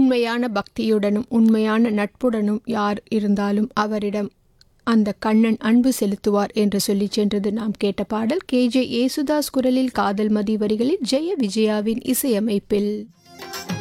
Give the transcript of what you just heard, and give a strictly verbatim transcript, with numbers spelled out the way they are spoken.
உண்மையான பக்தியுடனும் உண்மையான நட்புடனும் யார் இருந்தாலும் அவரிடம் அந்த கண்ணன் அன்பு செலுத்துவார் என்று சொல்லி சென்றது நாம் கேட்ட பாடல் கேஜே யேசுதாஸ் குரலில், காதல் மதி வரிகளில், ஜெய விஜயாவின் இசையமைப்பில்.